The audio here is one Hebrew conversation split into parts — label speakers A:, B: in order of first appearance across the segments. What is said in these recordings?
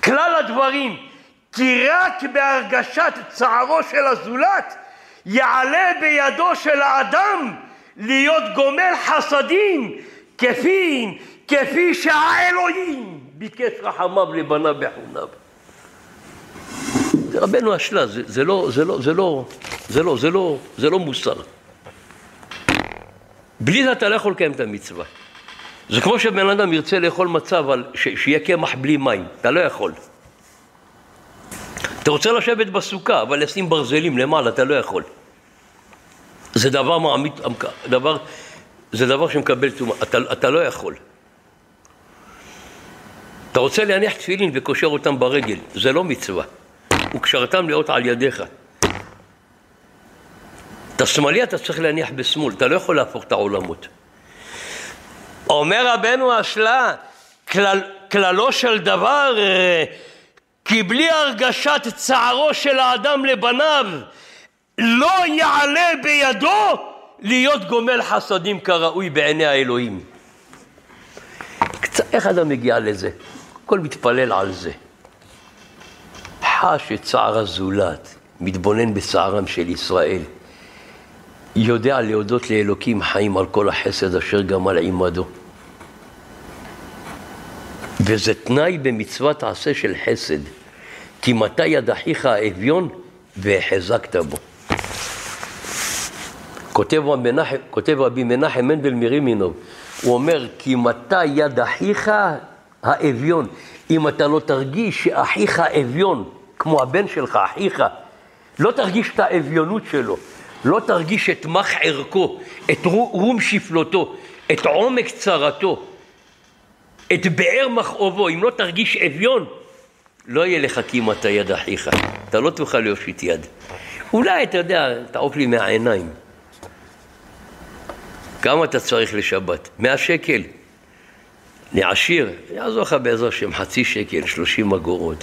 A: כלל הדברים, כי רק בהרגשת צערו של הזולת, יעלה בידו של האדם להיות גומל חסדים, כפי שהאלוהים ביקש רחמיו לבניו בחוניו. רבנו השלה, זה לא מוסר. בלי זה אתה לא יכול לקיים את המצווה. זה כמו שבן אדם ירצה לאכול מצב שיהיה קמח בלי מים, אתה לא יכול. אתה רוצה לשבת בסוכה, אבל לשים ברזלים למעלה, אתה לא יכול. זה דבר מעמיד, זה דבר שמקבל תומה, אתה לא יכול. אתה רוצה להניח תפילין וקושר אותם ברגל, זה לא מצווה. וקשרתם להיות על ידיך. את השמאלי אתה צריך להניח בשמאל, אתה לא יכול להפוך את העולמות. אומר רבנו השלה, כללו של דבר, כי בלי הרגשת צערו של האדם לבניו, לא יעלה בידו להיות גומל חסדים כראוי בעיני האלוהים. איך אדם מגיע לזה? הכל מתפלל על זה. חש את צער הזולת, מתבונן בצערם של ישראל, יודע להודות לאלוקים חיים על כל החסד אשר גמל עמדו. וזה תנאי במצוות עשה של חסד, כי מתי יד אחיך האביון והחזקת בו. כותב רבי מנחם מנדל מרימינוב, הוא אומר, כי מתי יד אחיך האביון, אם אתה לא תרגיש שאחיך אביון, כמו הבן שלך, אחיך, לא תרגיש את האביונות שלו, לא תרגיש את מח ערכו, את רום שפלותו, את עומק צרתו, את באר מכאובו, אם לא תרגיש אביון, לא יהיה לך כי מתי יד אחיך, אתה לא תוכל להושיט יד. אולי אתה יודע, תעוף לי מהעיניים. כמה אתה צריך לשבת? 100 שקל. לעשיר, יעזור לך בעזר השם, 0.5 שקל, 30 אגורות.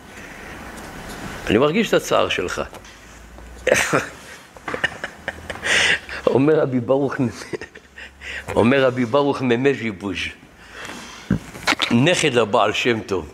A: אני מרגיש את הצער שלך. אומר רבי ברוך ממז'יבוז', נכד לבעל שם טוב.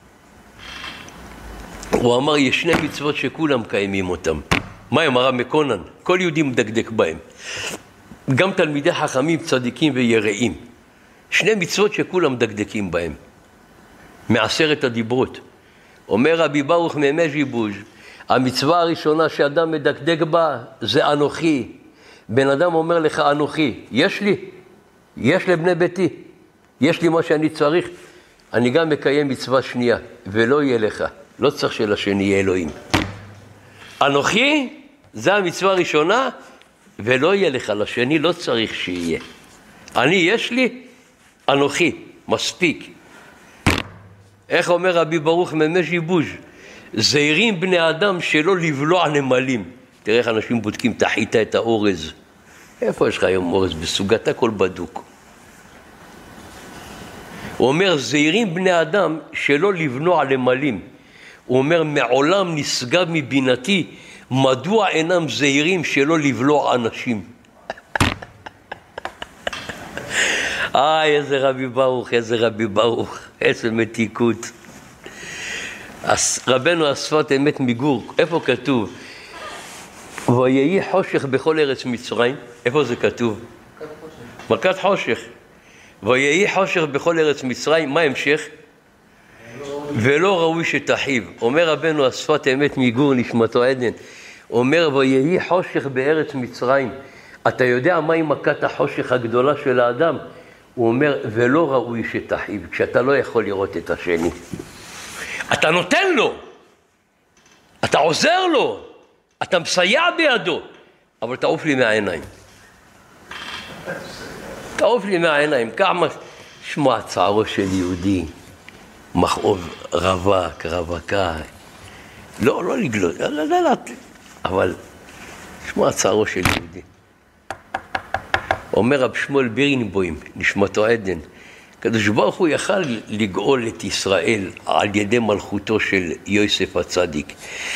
A: הוא אמר, יש 2 מצוות שכולם קיימים אותם. מה הם? הרב מקונן? כל יהודי מדקדק בהם. גם תלמידי חכמים, צדיקים ויראים. 2 מצוות שכולם מדקדקים בהם. מ10 הדיברות. אומר רבי ברוך ממז'יבוז', המצווה הראשונה שאדם מדקדק בה זה אנוכי. בן אדם אומר לך אנוכי, יש לבני ביתי, יש לי מה שאני צריך, אני גם מקיים מצווה שנייה, ולא יהיה לך, לא צריך שלשני יהיה אלוהים. אנוכי, זה המצווה הראשונה, ולא יהיה לך, לשני לא צריך שיהיה. יש לי, אנוכי, מספיק. איך אומר רבי ברוך ממז'יבוז', זהירים בני אדם שלא לבלוע נמלים. תראה איך אנשים בודקים, תחית את האורז. איפה יש לך היום אורז? בסוגת הכל בדוק. הוא אומר, זהירים בני אדם שלא לבלוע נמלים. הוא אומר, מעולם נשגב מבינתי, מדוע אינם זהירים שלא לבלוע אנשים? איזה רבי ברוך, איזה מתיקות. רבנו השפת אמת מגור, איפה כתוב? ויהי חושך בכל ארץ מצרים, איפה זה כתוב? מכת חושך. ויהי חושך בכל ארץ מצרים, מה המשך? ולא ראוי שתחיב. אומר רבנו השפת אמת מגור נשמתו עדן, אומר ויהי חושך בארץ מצרים. אתה יודע מהי מכת החושך הגדולה של האדם? הוא אומר ולא ראוי שתחיב, כשאתה לא יכול לראות את השני. אתה נותן לו, אתה עוזר לו, אתה מסייע בידו, אבל תעוף לי מהעיניים. תעוף לי מהעיניים. כמה שמע צערו של יהודי, מכאוב רווקה, לא לגלות, אבל שמע צערו של יהודי. אומר רב שמואל בירנבוים, נשמתו עדן, הקדוש ברוך הוא יכל לגאול את ישראל על ידי מלכותו של יוסף הצדיק.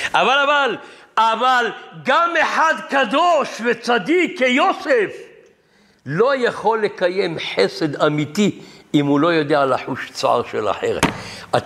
A: אבל גם אחד קדוש וצדיק כיוסף לא יכול לקיים חסד אמיתי אם הוא לא יודע לחוש צער של אחר.